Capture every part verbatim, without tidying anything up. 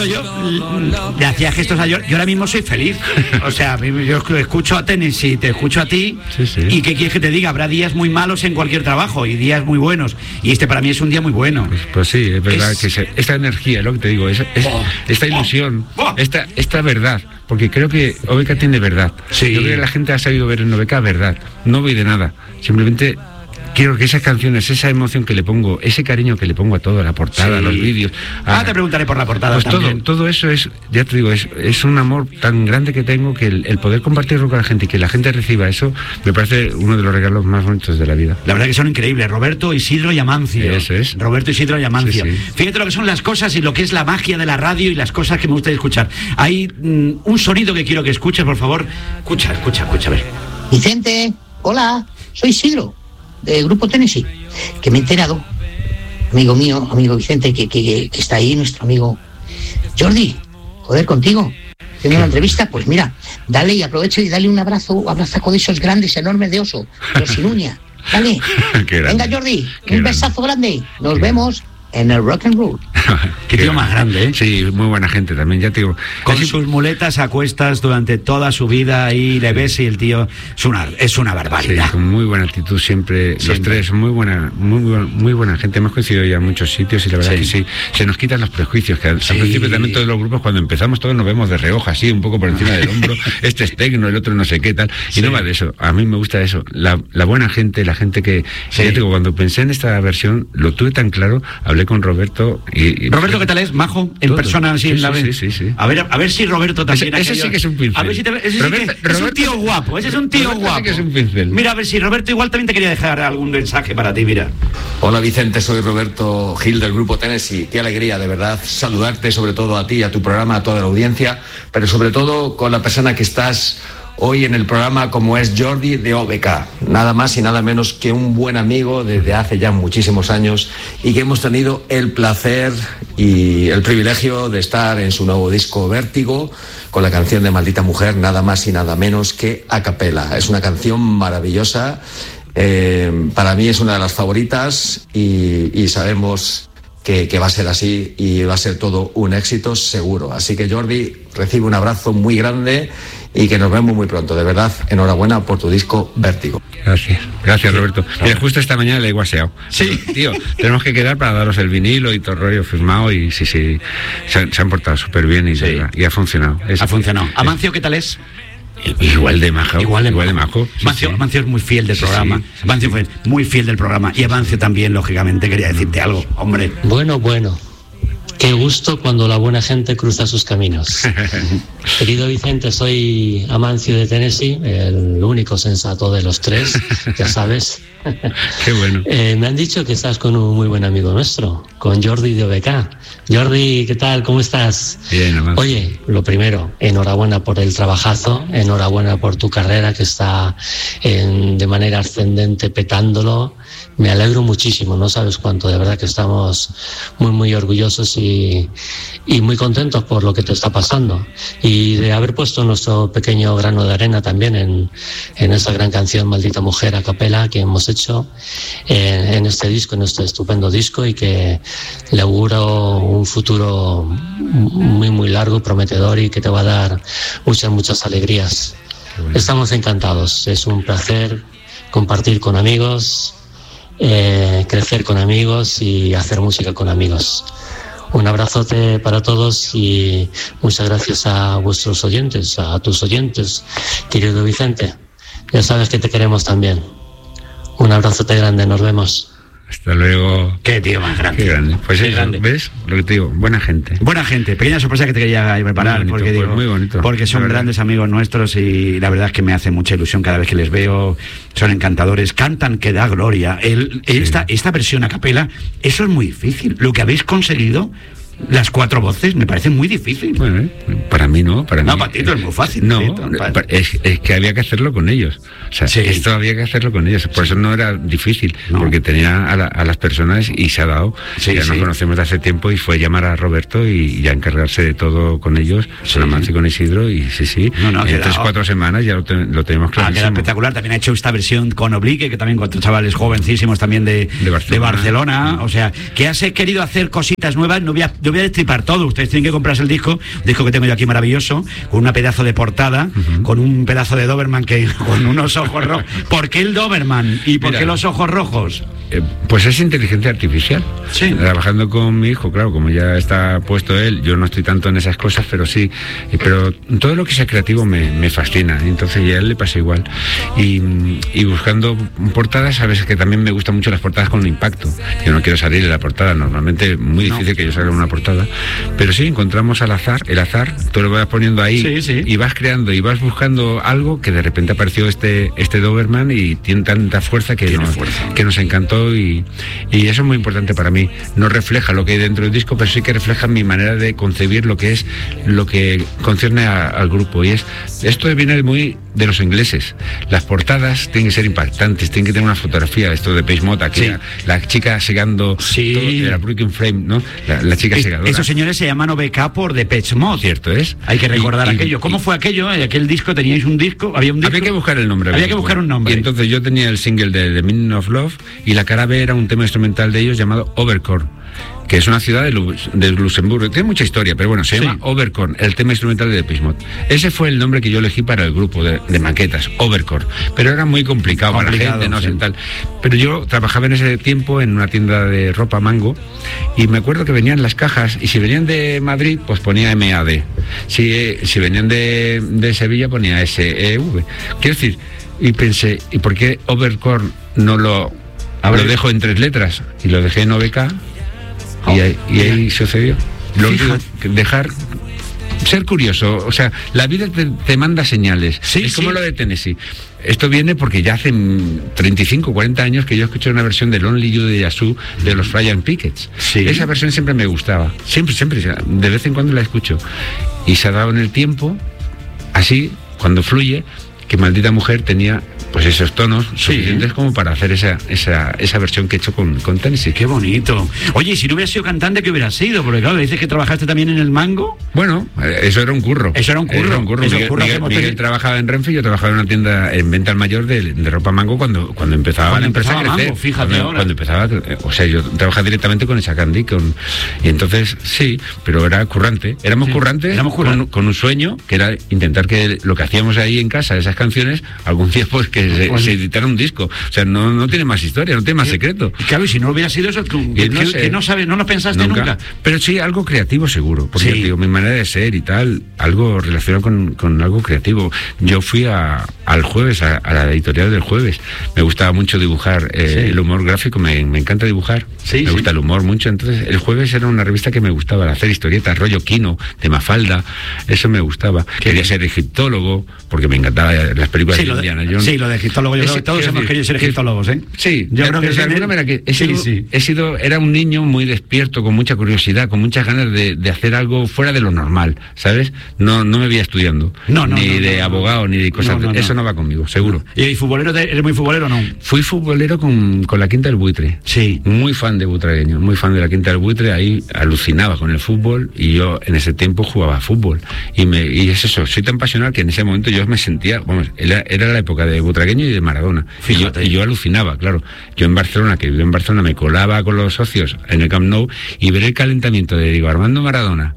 yo le hacía gestos a yo, yo ahora mismo soy feliz. O sea, yo escucho a Tennessee, te escucho a ti, sí, sí. y ¿qué quieres que te diga? Habrá días muy malos en cualquier trabajo y días muy buenos. Y este para mí es un día muy bueno. Pues, pues sí, es verdad es... que se, esta energía, lo que te digo, es, es, oh, esta ilusión, oh, esta, esta verdad, porque creo que O B K tiene verdad. Sí. Yo creo que la gente ha sabido ver en O B K verdad. No voy de nada, simplemente quiero que esas canciones, esa emoción que le pongo, ese cariño que le pongo a todo, a la portada, sí. a los vídeos. Ah, a... te preguntaré por la portada pues también. Todo, todo eso es, ya te digo, es, es un amor tan grande que tengo que el, el poder compartirlo con la gente y que la gente reciba eso, me parece uno de los regalos más bonitos de la vida. La verdad que son increíbles, Roberto, Isidro y Amancio. Eso es. Roberto, Isidro y Amancio. Sí, sí. Fíjate lo que son las cosas y lo que es la magia de la radio y las cosas que me gusta escuchar. Hay mm, un sonido que quiero que escuches, por favor. Escucha, escucha, escucha, a ver. Vicente, hola, soy Isidro, del grupo Tennessee, que me he enterado, amigo mío, amigo Vicente, que, que, que está ahí, nuestro amigo Jordi, joder, contigo, tengo una entrevista, pues mira, dale y aprovecha y dale un abrazo, abrazaco de esos grandes, enormes de oso, pero sin uña, dale, venga Jordi, Qué un besazo grande, grande. nos Qué vemos en el rock and roll. Qué tío más grande, ¿eh? Sí, muy buena gente también, ya te digo. Con Así... sus muletas a cuestas durante toda su vida y le ves y el tío es una, es una barbaridad. Sí, con muy buena actitud siempre, siempre. Los tres, muy buena, muy, muy buena gente. Hemos coincidido ya en muchos sitios y la verdad sí. que sí, se nos quitan los prejuicios, que al, sí. al principio también todos los grupos cuando empezamos todos nos vemos de reojo, así, un poco por encima del hombro, este es tecno, el otro no sé qué tal, y sí. no va de eso, a mí me gusta eso, la, la buena gente, la gente que, sí. ya te digo, cuando pensé en esta versión, lo tuve tan claro, hablé con Roberto y... y Roberto, ¿qué tal es? Majo, en todo. persona, así sí, en la sí, vez. Sí, sí, sí. A ver, a ver si Roberto también... Ese, ese sí que es un pincel. A ver si te, ese Roberto, sí que es un tío Roberto, guapo, ese es un tío Roberto guapo. Sí que es un pincel. Mira, a ver si Roberto igual también te quería dejar algún mensaje para ti, mira. Hola Vicente, soy Roberto Gil del grupo Tennessee. Qué alegría, de verdad, saludarte, sobre todo a ti, a tu programa, a toda la audiencia, pero sobre todo con la persona que estás hoy en el programa, como es Jordi de O B K. Nada más y nada menos que un buen amigo desde hace ya muchísimos años y que hemos tenido el placer y el privilegio de estar en su nuevo disco Vértigo con la canción de Maldita Mujer, nada más y nada menos que a capela. Es una canción maravillosa, eh, para mí es una de las favoritas y, y sabemos que, que va a ser así y va a ser todo un éxito seguro. Así que Jordi, recibe un abrazo muy grande y que nos vemos muy pronto. De verdad, enhorabuena por tu disco Vértigo. Gracias, gracias Roberto. Mira, justo esta mañana le he guaseado. Sí. Tío, tenemos que quedar para daros el vinilo y todo el rollo firmado y sí, sí, se han, se han portado súper bien y, sí. y ha funcionado. Es, ha funcionado. Amancio, ¿qué tal es? Igual de majo. Igual de igual majo. De majo. Sí, Mancio, sí. Mancio es muy fiel del sí, programa. Sí, sí, Mancio sí. fue muy fiel del programa. Y Amancio también, lógicamente, quería decirte algo, hombre. Bueno, bueno. Qué gusto cuando la buena gente cruza sus caminos. Querido Vicente, soy Amancio de Tennessee, el único sensato de los tres, ya sabes. Qué bueno. Eh, me han dicho que estás con un muy buen amigo nuestro, con Jordi de O B K. Jordi, ¿qué tal? ¿Cómo estás? Bien, Amancio. Oye, lo primero, enhorabuena por el trabajazo, enhorabuena por tu carrera que está en, de manera ascendente petándolo. Me alegro muchísimo, no sabes cuánto, de verdad que estamos muy, muy orgullosos y, y muy contentos por lo que te está pasando. Y de haber puesto nuestro pequeño grano de arena también en, en esa gran canción Maldita Mujer a capela que hemos hecho en, en este disco, en este estupendo disco, y que le auguro un futuro muy, muy largo, prometedor y que te va a dar muchas, muchas alegrías. Bueno. Estamos encantados, es un placer compartir con amigos, Eh, crecer con amigos y hacer música con amigos. Un abrazote para todos y muchas gracias a vuestros oyentes, a tus oyentes, querido Vicente. Ya sabes que te queremos también. Un abrazote grande, nos vemos. Hasta luego. Qué tío más grande. Qué grande. Pues Qué eso, grande. ¿ves? Lo que te digo, buena gente. Buena gente. Pequeña sorpresa que te quería preparar. Muy bonito, porque, pues digo, muy bonito. porque son grandes amigos nuestros y la verdad es que me hace mucha ilusión cada vez que les veo. Son encantadores. Cantan que da gloria. El, sí. esta, esta versión a capela, eso es muy difícil. Lo que habéis conseguido, las cuatro voces, me parece muy difícil. Bueno, ¿eh? Para mí no. Para no, mí, para ti es muy fácil. No, para... es, es que había que hacerlo con ellos. O sea, sí. esto había que hacerlo con ellos. Por sí. eso no era difícil, no. porque tenía a, la, a las personas y se ha dado. Sí, ya sí. nos conocemos de hace tiempo y fue llamar a Roberto y ya encargarse de todo con ellos, sí. con Amancio y con Isidro, y sí, sí. No, no, en tres, cuatro semanas ya lo, te, lo tenemos claro. Ah, queda espectacular. También ha hecho esta versión con Oblique, que también con chavales jovencísimos también de, de Barcelona. De Barcelona. O sea, que has querido hacer cositas nuevas. No voy a yo voy a destripar todo. Ustedes tienen que comprarse el disco, un disco que tengo yo aquí maravilloso, con una pedazo de portada, uh-huh. con un pedazo de Doberman que con unos ojos rojos. ¿Por qué el Doberman? ¿Y por Mira, qué los ojos rojos? Eh, pues es inteligencia artificial. Sí. Trabajando con mi hijo, claro, como ya está puesto él, yo no estoy tanto en esas cosas, pero sí. Pero todo lo que sea creativo me, me fascina. Entonces, y a él le pasa igual. Y, y buscando portadas, sabes que también me gustan mucho las portadas con impacto. Yo no quiero salir de la portada, normalmente es muy difícil no. que yo salga en una portada. Pero sí, encontramos al azar, el azar, tú lo vas poniendo ahí sí, sí. y vas creando y vas buscando algo que de repente apareció este, este Doberman y tiene tanta fuerza que, nos, fuerza. que nos encantó y, y eso es muy importante para mí. No refleja lo que hay dentro del disco, pero sí que refleja mi manera de concebir lo que es lo que concierne a, al grupo. Y es esto viene muy de los ingleses. Las portadas tienen que ser impactantes, tienen que tener una fotografía, esto de Page Mota, que sí. la, la chica segando sí. todo, la Breaking Frame, ¿no? La, la chica es, segadora. Esos señores se llaman O B K por Depeche Mode. Cierto es. Hay que recordar y, aquello. Y, ¿Cómo y, fue aquello? Aquel disco, teníais un disco, había un disco. Había que buscar el nombre. Había que buscar un nombre. Y entonces yo tenía el single de The Meaning of Love y la cara B era un tema instrumental de ellos llamado Overcore, que es una ciudad de, Lu de Luxemburgo. Tiene mucha historia, pero bueno, se sí. llama Overcore, el tema instrumental de Depeche Mode. Ese fue el nombre que yo elegí para el grupo de, de maquetas, Overcore. Pero era muy complicado, complicado para la gente, no sí. sé, tal. Pero yo trabajaba en ese tiempo en una tienda de ropa Mango y me acuerdo que venían las cajas y si venían de Madrid, pues ponía M A D. Si, si venían de, de Sevilla, ponía S E V. Quiero decir, y pensé, ¿y por qué Overcore no lo, lo dejo en tres letras? Y lo dejé en O B K. Y ahí, y ahí sucedió. Lo digo, dejar ser curioso, o sea, la vida te, te manda señales. Sí, es como sí. lo de Tennessee. Esto viene porque ya hace treinta y cinco, cuarenta años que yo escuché una versión de Lonely You de Yazoo de los Flying Pickets. Sí. Esa versión siempre me gustaba, siempre, siempre, de vez en cuando la escucho. Y se ha dado en el tiempo, así, cuando fluye, que Maldita Mujer tenía pues esos tonos sí. suficientes como para hacer esa, esa, esa versión que he hecho con, con Tennessee. Qué bonito. Oye, y si no hubieras sido cantante, ¿qué hubieras sido? Porque claro, dices que trabajaste también en el Mango. Bueno, eso era un curro. Eso era un curro. Era un curro. Eso Miguel, curro Miguel, Miguel trabajaba en Renfe y yo trabajaba en una tienda en venta al mayor de, de ropa Mango cuando, cuando empezaba cuando la empresa empezaba a crecer. Mango, fíjate cuando, ahora. Cuando empezaba, o sea, yo trabajaba directamente con esa Candy, con, y entonces sí, pero era currante. Éramos sí, currantes éramos currantes. Con, con un sueño que era intentar que lo que hacíamos ahí en casa, esas canciones, algún día pues que se, pues, se editara un disco. O sea, no, no tiene más historia, no tiene más secreto. Y claro, y si no hubiera sido eso, que, que, no, sé, que no sabes, no lo pensaste nunca. nunca. Pero sí, algo creativo seguro. Porque sí. digo, mi manera de ser y tal, algo relacionado con, con algo creativo. Yo fui a, al Jueves, a, a la editorial del Jueves. Me gustaba mucho dibujar eh, sí. el humor gráfico, me, me encanta dibujar. Sí, me sí. gusta el humor mucho. Entonces, el Jueves era una revista que me gustaba, hacer historietas, rollo Kino, de Mafalda. Eso me gustaba. ¿Qué? Quería ser egiptólogo, porque me encantaban las películas sí, de Indiana Jones. Sí, lo de egiptólogo. Yo creo que todos hemos querido ser egiptólogos, ¿eh? Sí, yo creo que, de alguna manera que he sido, sí, sí. he sido, era un niño muy despierto, con mucha curiosidad, con muchas ganas de, de hacer algo fuera de lo normal, ¿sabes? No, no me veía estudiando, no, no, ni no, de no, abogado, ni de cosas, no, no, eso no. no va conmigo, seguro. ¿Y, y futbolero, de, eres muy futbolero o no? Fui futbolero con, con la Quinta del Buitre, sí, muy fan de butragueño, muy fan de la Quinta del Buitre, ahí alucinaba con el fútbol y yo en ese tiempo jugaba fútbol y, me, y es eso, soy tan pasional que en ese momento yo me sentía, vamos, era, era la época de butragueño y de Maradona, y yo, y yo alucinaba, claro. Yo en Barcelona, que vivo en Barcelona, me colaba con los socios en el Camp Nou y ver el calentamiento de Diego Armando Maradona.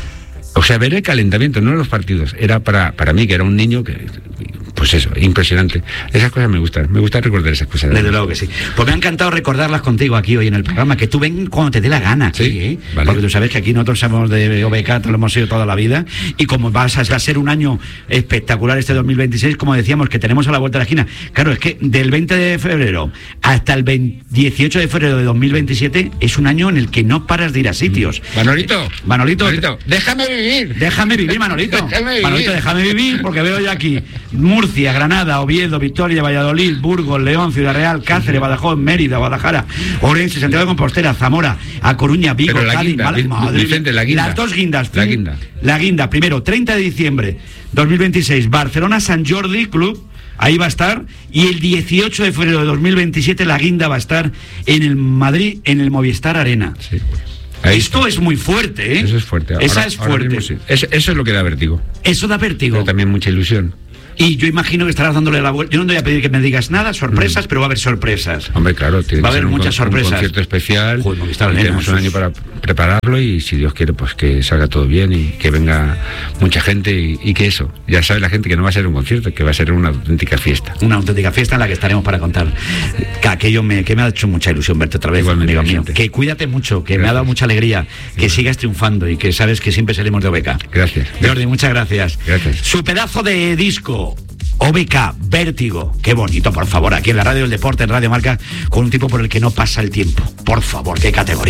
O sea, ver el calentamiento, no los partidos. Era para, para mí, que era un niño que... Pues eso, impresionante. Esas cosas me gustan, me gusta recordar esas cosas. Desde luego que sí. Pues me ha encantado recordarlas contigo aquí hoy en el programa, que tú ven cuando te dé la gana aquí, sí, ¿eh? Vale. Porque tú sabes que aquí nosotros somos de O B K, lo hemos sido toda la vida, y como vas a, va a ser un año espectacular este dos mil veintiséis, como decíamos, que tenemos a la vuelta de la esquina. Claro, es que del veinte de febrero hasta el veinte, dieciocho de febrero de dos mil veintisiete es un año en el que no paras de ir a sitios. Manolito, Manolito, Manolito déjame vivir. Déjame vivir, Manolito. Déjame vivir. Manolito, déjame vivir, porque veo yo aquí Murcia, Granada, Oviedo, Victoria, Valladolid, Burgos, León, Ciudad Real, Cáceres, Badajoz, Mérida, Guadalajara, Orense, Santiago de Compostela, Zamora, A Coruña, Vigo, Cádiz, Málaga, Vicente, la guinda. Las dos guindas. La guinda. La guinda, primero, treinta de diciembre dos mil veintiséis, Barcelona San Jordi Club, ahí va a estar, y el dieciocho de febrero de dos mil veintisiete la guinda va a estar en el Madrid, en el Movistar Arena. Sí. Ahí Esto está. Es muy fuerte, ¿eh? Eso es fuerte. Esa ahora, es fuerte. Mismo, sí. eso, eso es lo que da vértigo. Eso da vértigo. Pero también mucha ilusión. Y yo imagino que estarás dándole la vuelta. Yo no te voy a pedir que me digas nada, sorpresas, mm. pero va a haber sorpresas. Hombre, claro, tiene va a que haber ser un muchas con, sorpresas. Un concierto especial. Joder, tenemos un año para prepararlo y si Dios quiere, pues que salga todo bien y que venga mucha gente y, y que eso, ya sabe la gente que no va a ser un concierto, que va a ser una auténtica fiesta. Una auténtica fiesta en la que estaremos para contar. Que aquello me, que me ha hecho mucha ilusión verte otra vez, igualmente, amigo mío. Que cuídate mucho, que gracias. Me ha dado mucha alegría, que sigas triunfando y que sabes que siempre seremos de O B K. Gracias. Jordi, muchas gracias. Gracias. Su pedazo de disco, O B K, Vértigo. Qué bonito, por favor, aquí en la radio del deporte, en Radio Marca, con un tipo por el que no pasa el tiempo. Por favor, qué categoría.